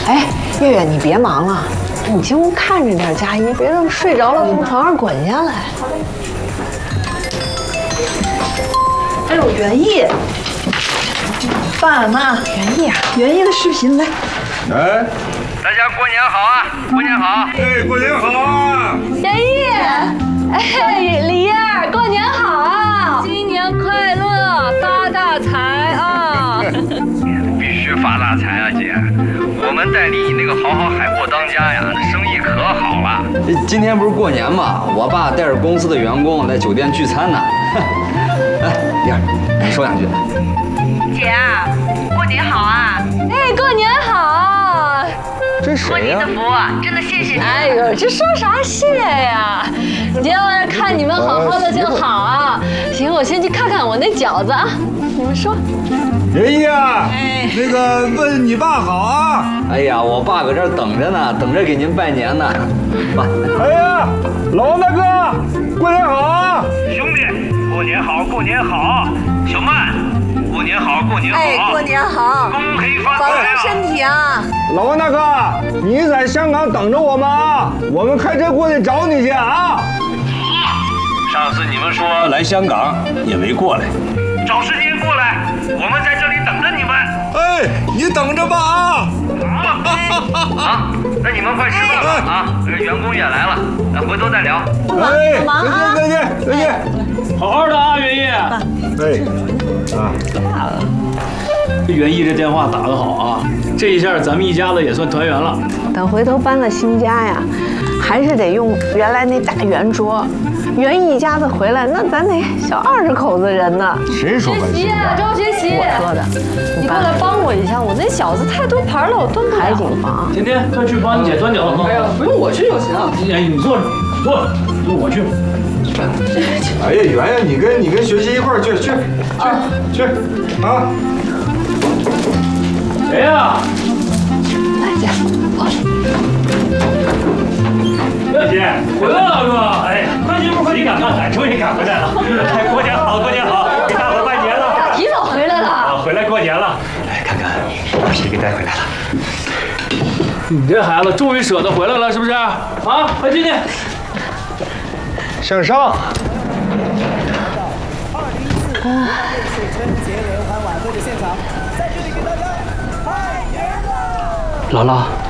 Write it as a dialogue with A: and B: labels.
A: 哎，月月，你别忙了，你进屋看着点佳怡，别让睡着了从床上滚下来。
B: 哎呦，袁毅，爸妈，袁毅啊，袁毅的视频来。
C: 哎，
D: 大家过年好啊！过年好！
C: 哎，过年好啊！
E: 袁毅，哎，李燕，过年好啊！新年快乐，发大财啊！
D: 必须发大财啊，姐！我们代理那个好好海货当家呀，那生意可好了。
F: 今天不是过年嘛，我爸带着公司的员工在酒店聚餐呢。哎，燕儿，说两句。
G: 姐啊，过年好啊！
E: 哎，过年好！
F: 这谁呀？
G: 托您的福，真的谢谢您。
E: 哎呦，这说啥谢呀？今晚上看你们好好的就好啊。行，我先去看看我那饺子啊。你们说。
C: 袁毅啊，那个问你爸好啊！
F: 哎呀，我爸搁这儿等着呢，等着给您拜年呢。爸，
C: 哎呀，老王大哥，过年好啊！
D: 兄弟，过年好，过年好！小曼，过年好，过年好！
B: 哎，过年好，
D: 恭喜发
B: 保重
D: 财啊！
B: 身体啊！
C: 老王大哥，你在香港等着我们啊，我们开车过去找你去啊！
D: 上次你们说来香港也没过来，找时间过来，我们在这里等着你们。
C: 哎，你等着吧啊！
D: 好，那你们快吃饭吧啊！员工也来了，那回头再聊。
C: 哎，再见，再见。
H: 好好的啊，袁毅。
C: 哎，啊，
H: 袁毅这电话打得好啊，这一下咱们一家子也算团圆了。
A: 等回头搬了新家呀，还是得用原来那大圆桌。袁毅一家子回来，那咱得小20口子人呢。
C: 谁说搬新家？
E: 周学习，
A: 我说的，
E: 你过来帮我一下，我那饺子太多盘了，我端不了。
A: 海景房。
H: 天天，快去帮你姐端饺子。哎呀，不用我去就行。哎，你坐着，坐，我去。
C: 哎呀，圆圆，你跟学习一块儿去啊！
H: 谁呀？
A: 来姐，
H: 月姐，回来了是吧？哎呀，快进屋，快！你赶快来，终于赶回来了！哎，过年好，过年好，给大伙拜年了。
E: 提早回来了。
H: 啊，回来过年了。哎，看看，把谁给带回来了？你这孩子终于舍得回来了，是不是？啊，快进去。
C: 向上。
H: 姥姥。